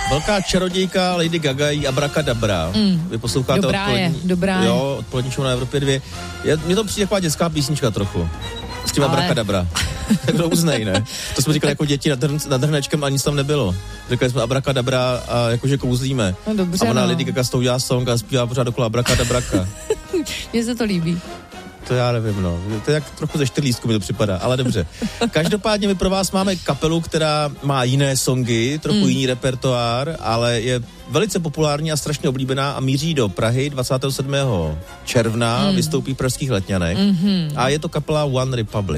Velká čarodějka Lady Gaga jí Abracadabra. Vy posloucháte dobrá je. Jo, odpolední show na Evropě 2. Mně to přijde taková dětská písnička trochu. S tím Abracadabra. Tak to uznej, ne? To jsme říkali jako děti nad hrnečkem a nic tam nebylo. Říkali jsme Abracadabra a jakože kouzlíme. No dobře, a ona Lady Gaga s tou udělá song a zpívá pořád dokola Abracadabraka. Mně se to líbí. To já nevím, no. To je jak trochu ze Čtyřlístku mi to připadá, ale dobře. Každopádně my pro vás máme kapelu, která má jiné songy, trochu jiný repertoár, ale je velice populární a strašně oblíbená a míří do Prahy 27. června, vystoupí v pražských Letňanech a je to kapela One Republic.